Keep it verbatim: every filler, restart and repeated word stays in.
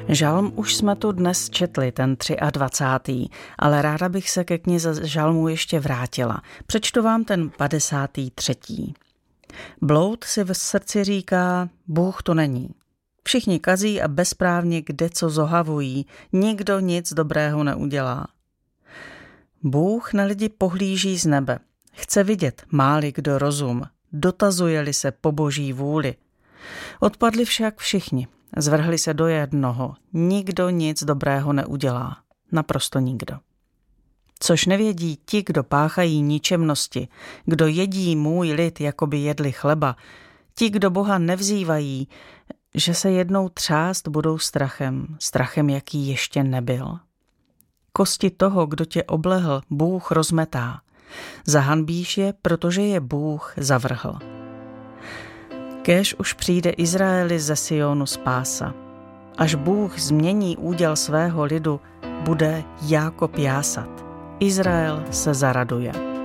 Žalm už jsme tu dnes četli, ten dvacátý třetí, ale ráda bych se ke knize Žalmu ještě vrátila. Přečtu vám ten padesátý třetí Bloud si v srdci říká, Bůh to není. Všichni kazí a bezprávně kde co zohavují, nikdo nic dobrého neudělá. Bůh na lidi pohlíží z nebe, chce vidět, má-li kdo rozum, dotazuje-li se po boží vůli. Odpadli však všichni, zvrhli se do jednoho, nikdo nic dobrého neudělá, naprosto nikdo. Což nevědí ti, kdo páchají ničemnosti, kdo jedí můj lid, jako by jedli chleba, ti, kdo Boha nevzývají, že se jednou třást budou strachem, strachem, jaký ještě nebyl. Kosti toho, kdo tě oblehl, Bůh rozmetá. Zahanbíš je, protože je Bůh zavrhl. Kéž už přijde Izraeli ze Sionu spása. Až Bůh změní úděl svého lidu, bude Jákob jásat. Izrael se zaraduje.